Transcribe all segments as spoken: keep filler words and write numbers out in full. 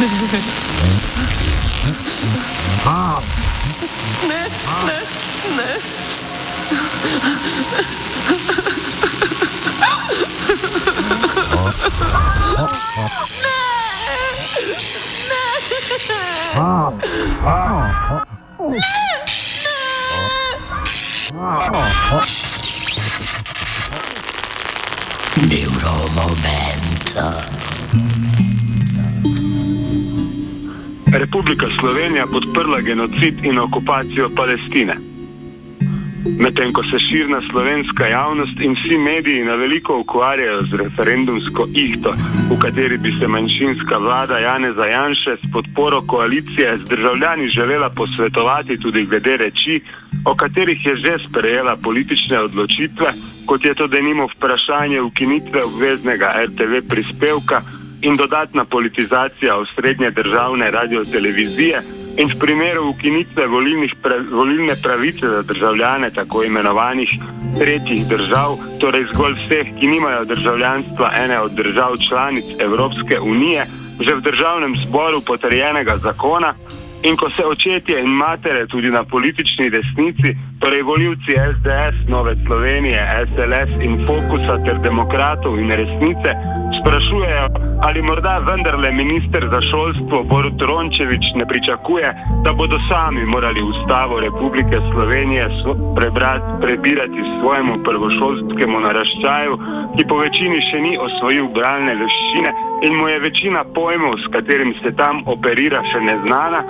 Ne, ne, ne. Neuromomento. Republika Slovenija podprla genocid in okupacijo Palestine. Medtem ko se širna slovenska javnost in vsi mediji na veliko ukvarjajo z referendumsko ihto, v kateri bi se manjšinska vlada Janeza Janše s podporo koalicije z državljani želela posvetovati tudi glede reči, o katerih je že sprejela politične odločitve, kot je to denimo vprašanje ukinitve obveznega er te ve prispevka in dodatna politizacija osrednje državne radiotelevizije in v primeru ukinitve pra, volilne pravice za državljane tako imenovanih tretjih držav, torej zgolj vseh, ki nimajo državljanstva ene od držav članic Evropske unije, že v državnem zboru potrjenega zakona, in ko se očetje in matere tudi na politični desnici, torej volivci es de es, Nove Slovenije, es el es in Fokusa ter Demokratov in Resnice, sprašujejo, ali morda vendarle minister za šolstvo Borut Rončević ne pričakuje, da bodo sami morali Ustavo Republike Slovenije prebrati, prebirati svojemu prvošolskemu naraščaju, ki po večini še ni osvojil bralne veščine in mu je večina pojmov, s katerim se tam operira, še neznana,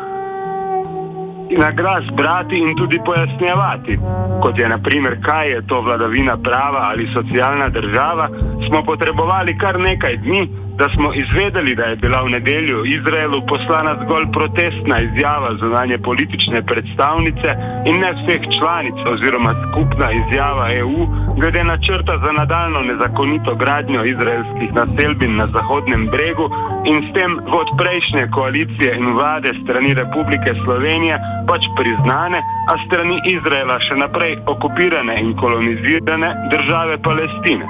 na glas brati in tudi pojasnjevati, kot je na primer, kaj je to vladavina prava ali socialna država, smo potrebovali kar nekaj dni, da smo izvedeli, da je bila v nedeljo Izraelu poslana zgolj protestna izjava zunanje politične predstavnice in ne vseh članic oziroma skupna izjava e u glede načrta za nadaljno nezakonito gradnjo izraelskih naselbin na Zahodnem bregu in s tem od prejšnje koalicije in vlade strani Republike Slovenije pač priznane, a strani Izraela še naprej okupirane in kolonizirane države Palestine.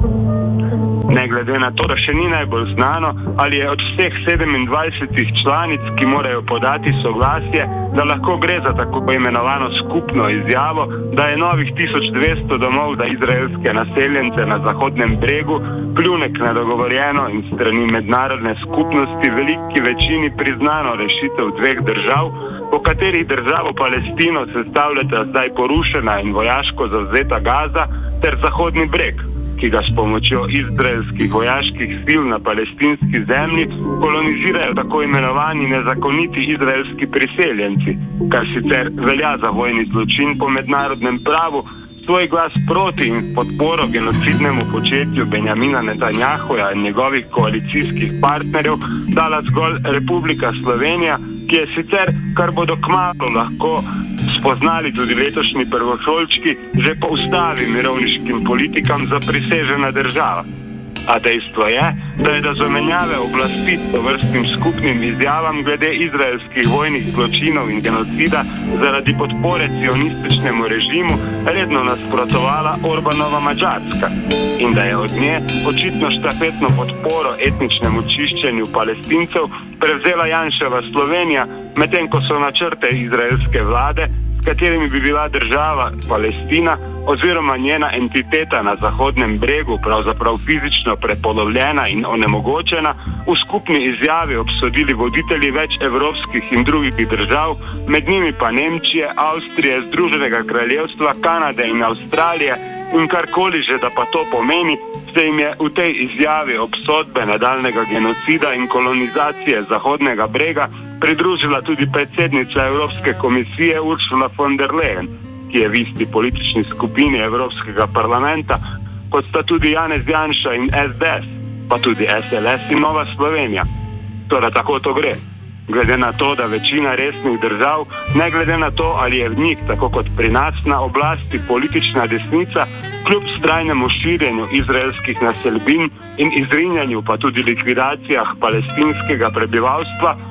Ne glede na to, da še ni najbolj znano, ali je od vseh sedemindvajsetih članic, ki morajo podati soglasje, da lahko gre za tako imenovano skupno izjavo, da je novih tisoč dvesto domov za izraelske naseljence na Zahodnem bregu pljunek na dogovorjeno in strani mednarodne skupnosti veliki večini priznano rešitev dveh držav, po katerih državo Palestino sestavljata zdaj porušena in vojaško zavzeta Gaza ter Zahodni breg, ki ga s pomočjo izraelskih vojaških sil na palestinski zemlji kolonizirajo tako imenovani nezakoniti izraelski priseljenci, kar sicer velja za vojni zločin po mednarodnem pravu. Svoj glas proti in podporo genocidnemu početju Benjamina Netanjahuja in njegovih koalicijskih partnerjev dala zgolj Republika Slovenija, ki je sicer, kar bodo kmalu lahko spoznali tudi letošnji prvošolčki, že po ustavi mirovniškim politikam zaprisežena država. A dejstvo je, da je do zamenjave oblasti s tovrstnim skupnim izjavam glede izraelskih vojnih zločinov in genocida zaradi podpore cionističnemu režimu redno nasprotovala Orbanova Madžarska in da je od nje očitno štafetno podporo etničnemu čiščenju Palestincev prevzela Janševa Slovenija, medtem ko so načrte izraelske vlade, s katerimi bi bila država Palestina oziroma njena entiteta na Zahodnem bregu pravzaprav fizično prepolovljena in onemogočena, v skupni izjavi obsodili voditelji več evropskih in drugih držav, med njimi pa Nemčije, Avstrije, Združenega kraljevstva, Kanade in Avstralije, in karkoli že da pa to pomeni, se jim je v tej izjavi obsodbe nadaljnega genocida in kolonizacije Zahodnega brega pridružila tudi predsednica Evropske komisije Ursula von der Leyen, ki je v isti politični skupini Evropskega parlamenta, kot sta tudi Janez Janša in es de es, pa tudi es el es in Nova Slovenija. Torej tako to gre. Glede na to, da večina resnih držav, ne glede na to, ali je v njih, tako kot pri nas, na oblasti politična desnica, kljub vztrajnemu širjenju izraelskih naselbin in izrinjanju pa tudi likvidacijah palestinskega prebivalstva,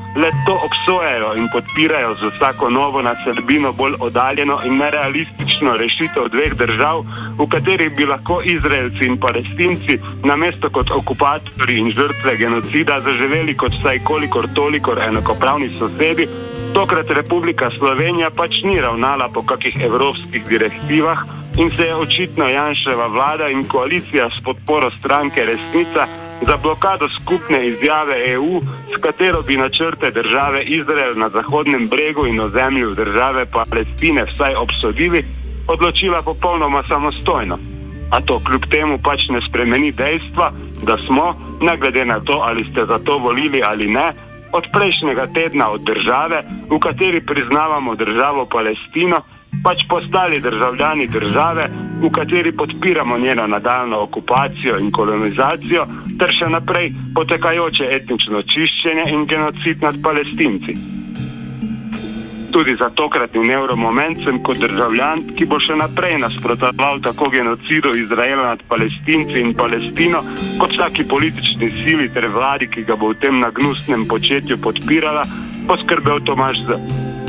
le to obsojajo in podpirajo z vsako novo naselbino bolj oddaljeno in nerealistično rešitev dveh držav, v katerih bi lahko Izraelci in Palestinci namesto kot okupatorji in žrtve genocida zaživeli kot vsaj kolikor tolikor enakopravni sosedi, tokrat Republika Slovenija pač ni ravnala po kakih evropskih direktivah in se je očitno Janševa vlada in koalicija s podporo stranke Resnica za blokado skupne izjave E U, s katero bi načrte države Izrael na Zahodnem bregu in ozemlju države Palestine vsaj obsodili, odločila popolnoma samostojno. A to kljub temu pač ne spremeni dejstva, da smo, ne glede na to, ali ste za to volili ali ne, od prejšnjega tedna od države, v kateri priznavamo državo Palestino, pač postali državljani države, v kateri podpiramo njeno nadaljno okupacijo in kolonizacijo, ter še naprej potekajoče etnično čiščenje in genocid nad Palestinci. Tudi za tokratni nevromoment sem kot državljan, ki bo še naprej nasprotoval tako genocidu Izraela nad Palestinci in Palestino, kot vsaki politični sili ter vladi, ki ga bo v tem nagnusnem početju podpirala, poskrbel Tomaž Z.